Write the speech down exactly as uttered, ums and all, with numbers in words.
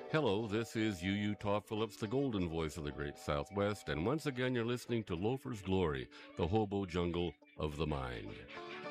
Hello, this is UU Todd Phillips, the golden voice of the Great Southwest, and once again you're listening to Loafer's Glory, the hobo jungle of the mind.